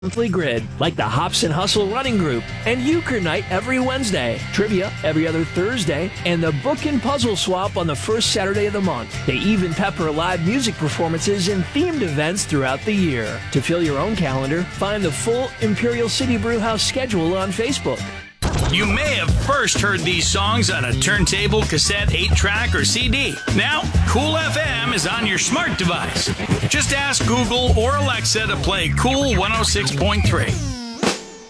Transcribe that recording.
monthly grid, like the Hops and Hustle Running Group and Euchre Night every Wednesday, trivia every other Thursday, and the Book and Puzzle Swap on the first Saturday of the month. They even pepper live music performances and themed events throughout the year. To fill your own calendar, find the full Imperial City Brewhouse schedule on Facebook. You may have first heard these songs on a turntable, cassette, 8-track, or CD. Now, Cool FM is on your smart device. Just ask Google or Alexa to play Cool 106.3.